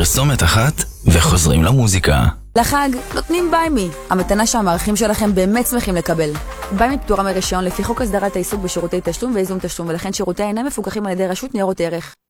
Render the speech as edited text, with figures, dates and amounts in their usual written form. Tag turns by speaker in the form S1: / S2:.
S1: פרסומת אחת וחוזרים למוזיקה.
S2: לחג נותנים ביימי, המתנה שהמערכים שלכם באמת שמחים לקבל. ביימי פטורה מרישיון לפי חוק הסדרת העיסוק בשירותי תשלום ואיזון תשלום, ולכן שירותי אינם מפוקחים על ידי רשות ניירות ערך.